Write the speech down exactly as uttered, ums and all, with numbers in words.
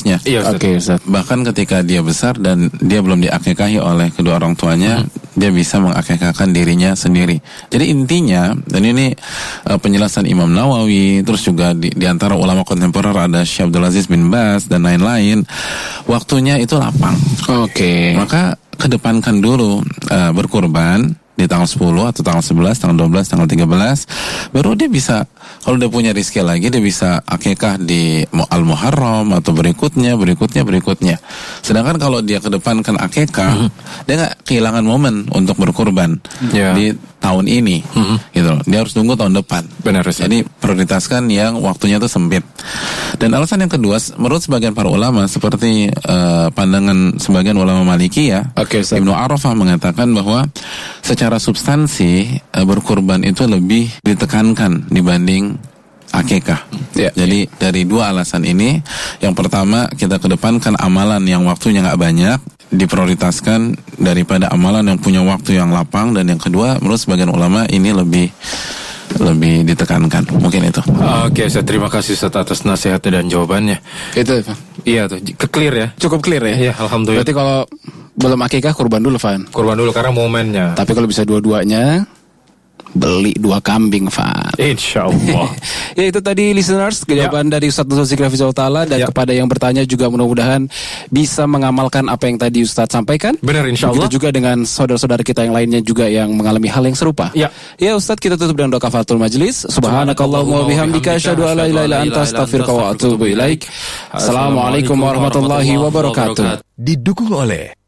prosesnya. Iya, Ustaz. Oke, Ustaz. Bahkan ketika dia besar dan dia belum diakekahi oleh kedua orang tuanya, hmm. dia bisa mengakekahkan dirinya sendiri. Jadi intinya, dan ini uh, penjelasan Imam Nawawi, terus juga di, di antara ulama kontemporer ada Syekh Abdul Aziz bin Baz dan lain-lain, waktunya itu lapang. Oke. Maka kedepankan dulu uh, berkurban di tanggal sepuluh atau tanggal sebelas, tanggal dua belas, tanggal tiga belas, baru dia bisa, kalau dia punya rezeki lagi, dia bisa akikah di Al-Muharram atau berikutnya, berikutnya, berikutnya. Sedangkan kalau dia kedepankan akikah, mm-hmm. dia nggak kehilangan momen untuk berkurban yeah. di tahun ini, mm-hmm. gitu loh. Dia harus tunggu tahun depan. Benar. Jadi prioritaskan yang waktunya itu sempit. Dan alasan yang kedua, menurut sebagian para ulama, seperti uh, pandangan sebagian ulama Maliki ya, okay, Ibnu Arafah mengatakan bahwa secara substansi uh, berkurban itu lebih ditekankan dibanding akikah. Yeah. Jadi dari dua alasan ini, yang pertama kita kedepankan amalan yang waktunya nggak banyak, diprioritaskan daripada amalan yang punya waktu yang lapang, dan yang kedua menurut sebagian ulama ini lebih lebih ditekankan. Mungkin itu. Oke, saya terima kasih Ustaz atas nasihatnya dan jawabannya. Itu, Pak. Iya tuh, clear ya. Cukup clear ya. Iya, alhamdulillah. Berarti kalau belum akikah kurban dulu, Fan. Kurban dulu karena momennya. Tapi kalau bisa dua-duanya, beli dua kambing, Fan. Insya Allah. Ya itu tadi listeners, jawaban ya. dari Ustaz Nuzul Zikri Hafizahullah Ta'ala. Dan ya. kepada yang bertanya juga mudah-mudahan bisa mengamalkan apa yang tadi Ustaz sampaikan. Benar, insya Allah. Begitu juga dengan saudara-saudara kita yang lainnya juga yang mengalami hal yang serupa. Ya, ya Ustaz, kita tutup dengan doa kafaratul majlis. Subhanakallahumma wa bihamdika asyhadu an la ilaha illa anta astaghfiruka wa atubu ilaik. Assalamualaikum warahmatullahi wabarakatuh. Didukung oleh